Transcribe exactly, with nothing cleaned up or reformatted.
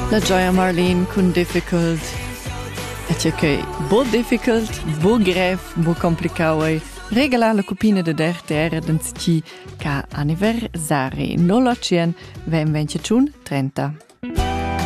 La Gioia Marlene con Difficult. E c'è che bo difficult, bo grev, bo complicau ei regalar la copina de der terra d'anzici ca anniversari. Non lo cien, vem vence tschun trenta.